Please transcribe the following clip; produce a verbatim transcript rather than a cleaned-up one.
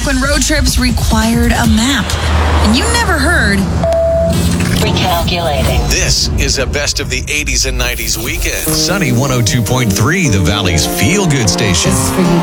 when road trips required a map. And you never heard... Recalculating. This is a best of the eighties and nineties weekend. Sunny one oh two point three, the Valley's feel-good station. Just for you.